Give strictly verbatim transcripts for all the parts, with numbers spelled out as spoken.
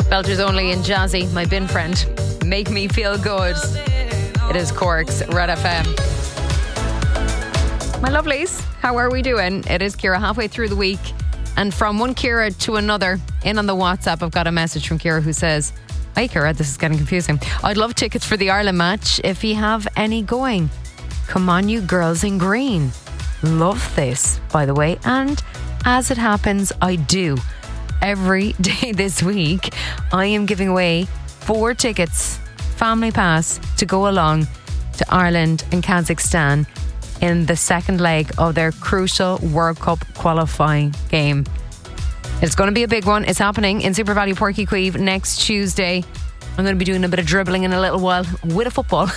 Belters Only and Jazzy, my bin friend. Make me feel good. It is Cork's Red F M. My lovelies, how are we doing? It is Ciara, halfway through the week. And from one Ciara to another, in on the WhatsApp, I've got a message from Ciara who says, "Hi Ciara, this is getting confusing. I'd love tickets for the Ireland match if you have any going. Come on, you girls in green." Love this, by the way. And as it happens, I do. Every day this week, I am giving away four tickets, family pass, to go along to Ireland and Kazakhstan in the second leg of their crucial World Cup qualifying game. It's going to be a big one. It's happening in Super Value Porky Queeve next Tuesday. I'm going to be doing a bit of dribbling in a little while with a football.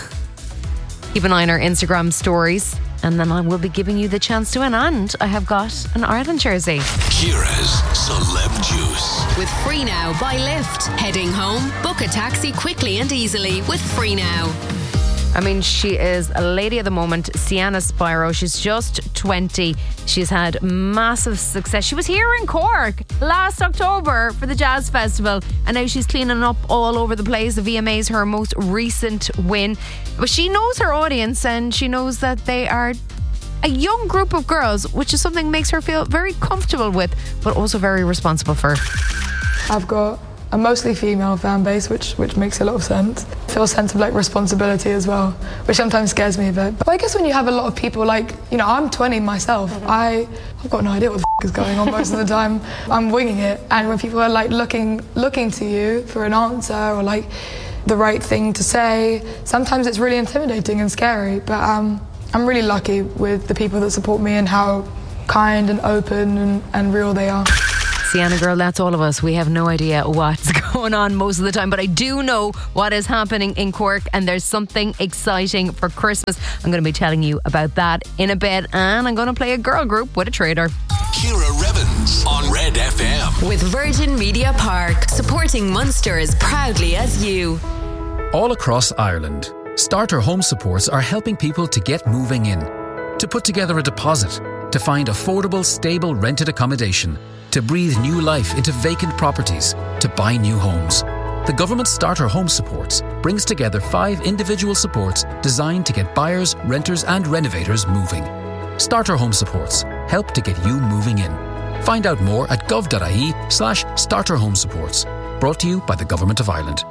Keep an eye on our Instagram stories, and then I will be giving you the chance to win. And I have got an Ireland jersey. Ciara's Celeb Juice. With Free Now by Lyft. Heading home? Book a taxi quickly and easily with Free Now. I mean, she is a lady of the moment, Sienna Spiro. She's just twenty. She's had massive success. She was here in Cork last October for the Jazz Festival, and now she's cleaning up all over the place. The V M A's her most recent win. But she knows her audience, and she knows that they are a young group of girls, which is something makes her feel very comfortable with, but also very responsible for. I've got a mostly female fan base, which which makes a lot of sense. I feel a sense of like responsibility as well, which sometimes scares me a bit. But I guess when you have a lot of people, like, you know, I'm twenty myself. Mm-hmm. I, I've got no idea what the f*** is going on most of the time. I'm winging it. And when people are like looking looking to you for an answer or like the right thing to say, sometimes it's really intimidating and scary. But um, I'm really lucky with the people that support me and how kind and open and, and real they are. Sienna girl, that's all of us. We have no idea what's going on most of the time, but I do know what is happening in Cork, and there's something exciting for Christmas. I'm going to be telling you about that in a bit, and I'm going to play a girl group with a trader. Ciara Revens on Red F M. With Virgin Media Park, supporting Munster as proudly as you. All across Ireland, Starter Home Supports are helping people to get moving in, to put together a deposit, to find affordable, stable rented accommodation, to breathe new life into vacant properties, to buy new homes. The government Starter Home Supports brings together five individual supports designed to get buyers, renters and renovators moving. Starter Home Supports help to get you moving in. Find out more at gov.ie slash starter home supports. Brought to you by the Government of Ireland.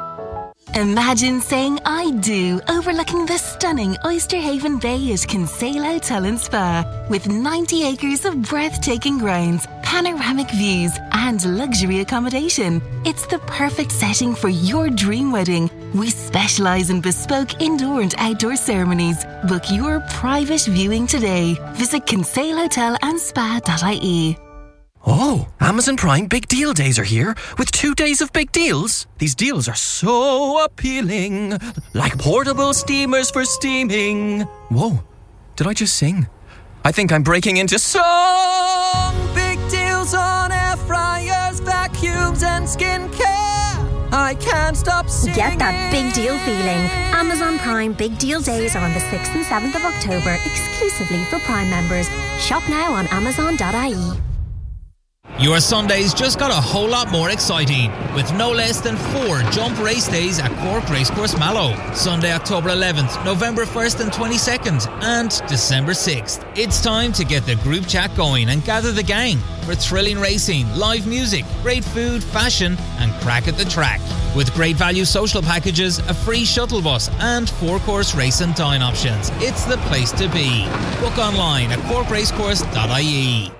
Imagine saying I do overlooking the stunning Oysterhaven Bay at Kinsale Hotel and Spa. With ninety acres of breathtaking grounds, panoramic views and luxury accommodation. It's the perfect setting for your dream wedding. We specialise in bespoke indoor and outdoor ceremonies. Book your private viewing today. Visit kinsale hotel and spa dot I E. Oh, Amazon Prime Big Deal Days are here with two days of big deals. These deals are so appealing, like portable steamers for steaming. Whoa, did I just sing? I think I'm breaking into song. Big deals on air fryers, vacuums and skincare. I can't stop singing. Get that big deal feeling. Amazon Prime Big Deal Days are on the sixth and seventh of October, exclusively for Prime members. Shop now on amazon dot I E. Your Sunday's just got a whole lot more exciting with no less than four jump race days at Cork Racecourse Mallow. Sunday, October eleventh, November first and twenty-second and December sixth. It's time to get the group chat going and gather the gang for thrilling racing, live music, great food, fashion and crack at the track. With great value social packages, a free shuttle bus and four-course race and dine options. It's the place to be. Book online at cork racecourse dot I E.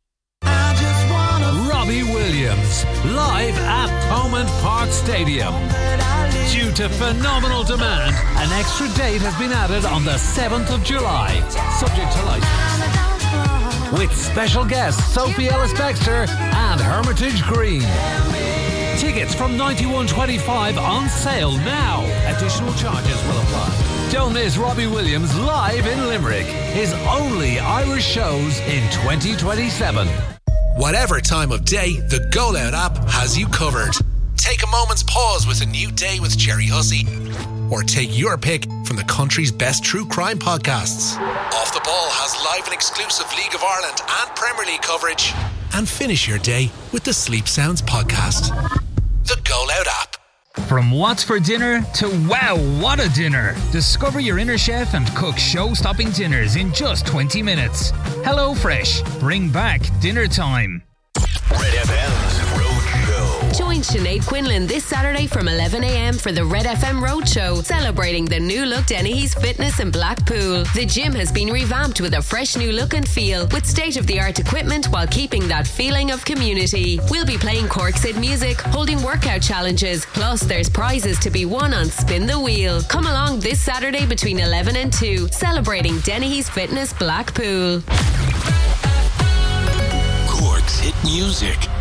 Robbie Williams, live at Thomond Park Stadium. Due to phenomenal demand, an extra date has been added on the seventh of July, subject to license. With special guests Sophie Ellis-Bextor and Hermitage Green. Tickets from ninety-one twenty-five on sale now. Additional charges will apply. Don't miss Robbie Williams live in Limerick, his only Irish shows in twenty twenty-seven. Whatever time of day, the Go Loud app has you covered. Take a moment's pause with a new day with Jerry Hussey. Or take your pick from the country's best true crime podcasts. Off the Ball has live and exclusive League of Ireland and Premier League coverage. And finish your day with the Sleep Sounds podcast. the Go Loud app. From what's for dinner to wow, what a dinner. Discover your inner chef and cook show-stopping dinners in just twenty minutes. HelloFresh. Bring back dinner time. Red F M's Road Show. Join Sinead Quinlan this Saturday from eleven a.m. for the Red F M Roadshow, celebrating the new look Dennehy's Fitness in Blackpool. The gym has been revamped with a fresh new look and feel, with state-of-the-art equipment while keeping that feeling of community. We'll be playing Corksid music, holding workout challenges, plus there's prizes to be won on Spin the Wheel. Come along this Saturday between eleven and two, celebrating Dennehy's Fitness Blackpool. Cork's hit music.